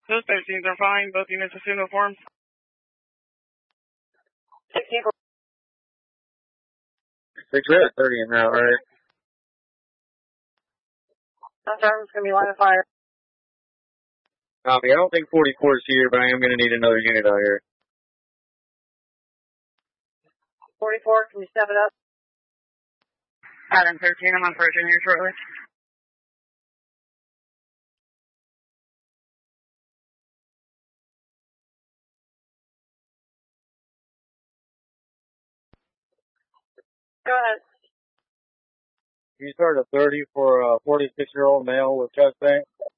Those 13s are fine. Both units assume the forms. 16. 6, we have 30 in route, right? Sometimes it's going to be line of fire. Copy. I don't think 44 is here, but I am going to need another unit out here. 44, can you step it up? Adam 13, I'm on approaching here shortly. Go ahead. You start a 30 for a 46-year-old male with chest pain.